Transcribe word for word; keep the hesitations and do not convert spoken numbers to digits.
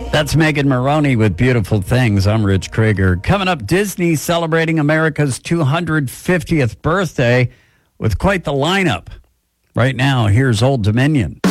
That's Megan Maroney with Beautiful Things. I'm Rich Krieger. Coming up, Disney celebrating America's two hundred fiftieth birthday with quite the lineup. Right now, here's Old Dominion.